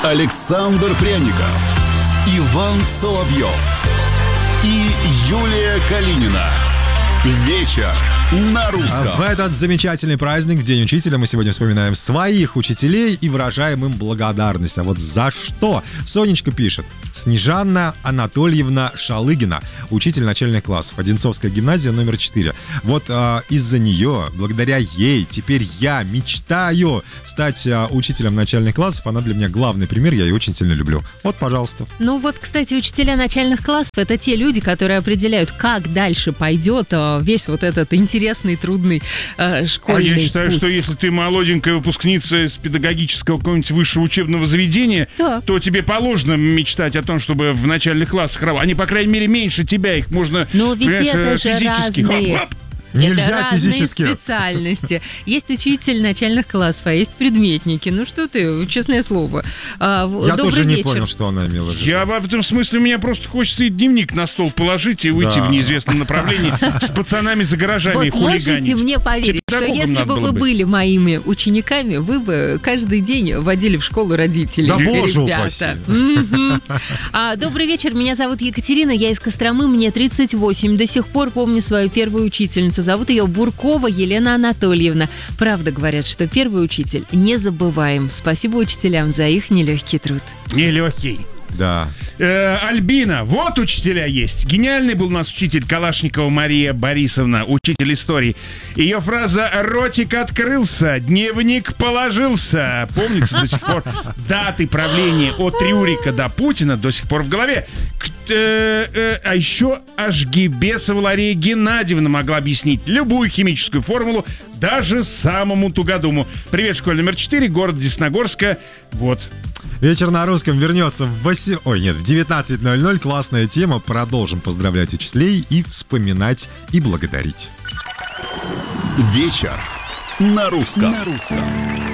Александр Пряников, Иван Соловьев и Юлия Калинина. Вечер на русском. В этот замечательный праздник, в День учителя, мы сегодня вспоминаем своих учителей и выражаем им благодарность. А вот за что? Сонечка пишет. Снежанна Анатольевна Шалыгина, учитель начальных классов, Одинцовская гимназия номер 4. Вот из-за нее, благодаря ей, теперь я мечтаю стать учителем начальных классов. Она для меня главный пример, я ее очень сильно люблю. Вот, пожалуйста. Ну вот, кстати, учителя начальных классов — это те люди, которые определяют, как дальше пойдет весь вот этот интересный, трудный школьный я считаю, путь. что если ты молоденькая выпускница из педагогического какого-нибудь высшего учебного заведения, то тебе положено мечтать о том, чтобы в начальных классах работать. Они, по крайней мере, меньше тебя, их можно, но ведь это же физически... разные... Нельзя это физически. разные специальности. Есть учитель начальных классов, а есть предметники. Ну что ты, честное слово. Я Добрый тоже не вечер. понял, что она имела в виду. Я в этом смысле, мне просто хочется и дневник на стол положить и уйти в неизвестном направлении с пацанами за гаражами и Вот хулиганить. можете мне поверить, что если бы вы были моими учениками, вы бы каждый день водили в школу родителей. Да боже ребята. Добрый вечер, меня зовут Екатерина, я из Костромы, мне 38. До сих пор помню свою первую учительницу. Зовут ее Буркова Елена Анатольевна. Правда говорят, что первый учитель не забываем. Спасибо учителям за их нелегкий труд. Нелегкий. Да. Альбина, вот учителя есть. Гениальный был у нас учитель Калашникова Мария Борисовна, учитель истории. Ее фраза «ротик открылся, дневник положился». Помнится до сих пор. Даты правления от Рюрика до Путина до сих пор в голове. А еще Ашгибесова Лария Геннадьевна могла объяснить любую химическую формулу даже самому тугодуму. Привет, школе номер 4, город Десногорска. Вот. Вечер на русском вернется в 19:00. Классная тема. Продолжим поздравлять учителей и вспоминать и благодарить. Вечер на русском.